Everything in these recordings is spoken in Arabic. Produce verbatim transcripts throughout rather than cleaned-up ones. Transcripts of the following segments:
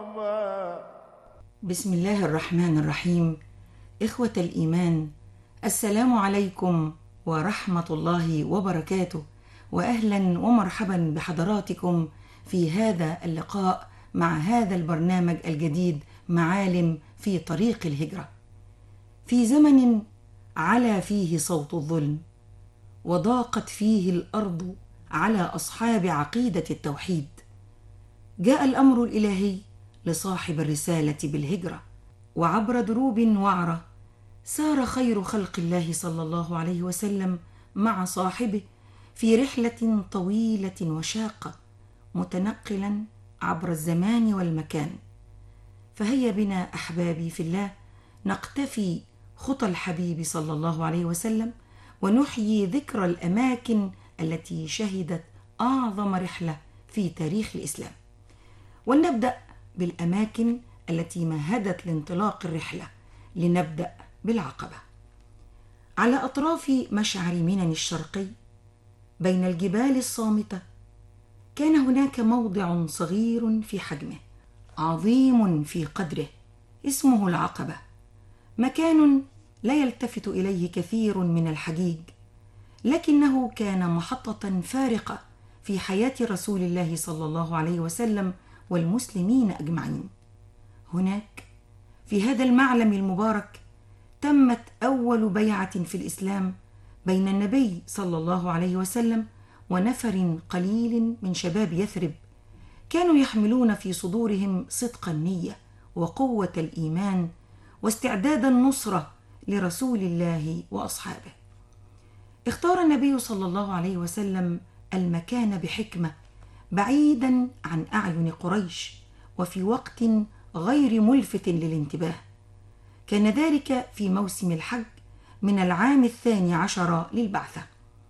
بسم الله الرحمن الرحيم. إخوة الإيمان، السلام عليكم ورحمة الله وبركاته، وأهلا ومرحبا بحضراتكم في هذا اللقاء مع هذا البرنامج الجديد معالم في طريق الهجرة. في زمن علا فيه صوت الظلم وضاقت فيه الأرض على أصحاب عقيدة التوحيد، جاء الأمر الإلهي لصاحب الرسالة بالهجرة، وعبر دروب وعرة سار خير خلق الله صلى الله عليه وسلم مع صاحبه في رحلة طويلة وشاقة، متنقلا عبر الزمان والمكان. فهيا بنا أحبابي في الله نقتفي خطى الحبيب صلى الله عليه وسلم، ونحيي ذكرى الأماكن التي شهدت أعظم رحلة في تاريخ الإسلام. ولنبدأ بالأماكن التي مهدت لانطلاق الرحلة. لنبدأ بالعقبة. على أطراف مشعر منن الشرقي بين الجبال الصامتة كان هناك موضع صغير في حجمه عظيم في قدره اسمه العقبة، مكان لا يلتفت إليه كثير من الحجيج، لكنه كان محطة فارقة في حياة رسول الله صلى الله عليه وسلم والمسلمين أجمعين. هناك في هذا المعلم المبارك تمت أول بيعة في الإسلام بين النبي صلى الله عليه وسلم ونفر قليل من شباب يثرب، كانوا يحملون في صدورهم صدق النية وقوة الإيمان واستعداد النصرة لرسول الله وأصحابه. اختار النبي صلى الله عليه وسلم المكان بحكمة بعيدا عن أعين قريش وفي وقت غير ملفت للانتباه. كان ذلك في موسم الحج من العام الثاني عشر للبعثة.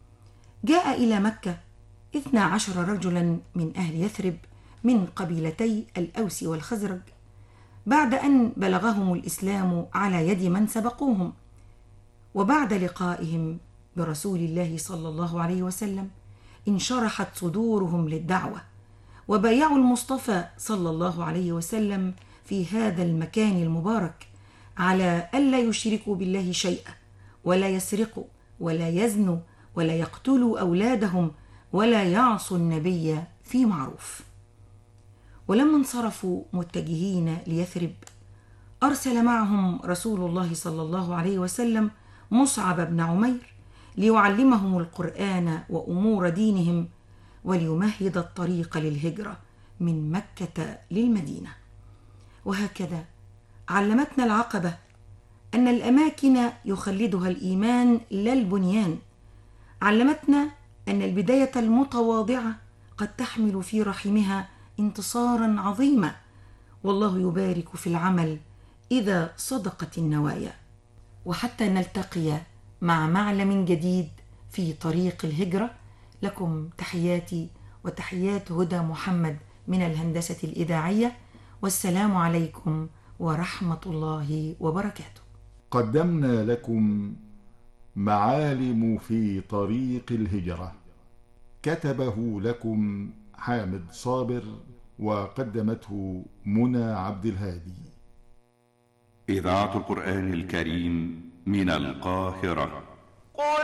جاء إلى مكة اثنا عشر رجلا من أهل يثرب من قبيلتي الأوس والخزرج، بعد أن بلغهم الإسلام على يد من سبقوهم، وبعد لقائهم برسول الله صلى الله عليه وسلم انشرحت صدورهم للدعوة، وبايعوا المصطفى صلى الله عليه وسلم في هذا المكان المبارك على ألا يشركوا بالله شيئا، ولا يسرقوا ولا يزنوا ولا يقتلوا أولادهم ولا يعصوا النبي في معروف. ولما انصرفوا متجهين ليثرب أرسل معهم رسول الله صلى الله عليه وسلم مصعب بن عمير ليعلمهم القرآن وأمور دينهم وليمهد الطريق للهجرة من مكة للمدينة. وهكذا علمتنا العقبة أن الأماكن يخلدها الإيمان لا البنيان. علمتنا أن البداية المتواضعة قد تحمل في رحمها انتصارا عظيما، والله يبارك في العمل إذا صدقت النوايا. وحتى نلتقي مع معلم جديد في طريق الهجرة، لكم تحياتي وتحيات هدى محمد من الهندسة الإذاعية، والسلام عليكم ورحمة الله وبركاته. قدمنا لكم معالم في طريق الهجرة، كتبه لكم حامد صابر، وقدمته منى عبد الهادي. إذاعة القرآن الكريم من القاهرة.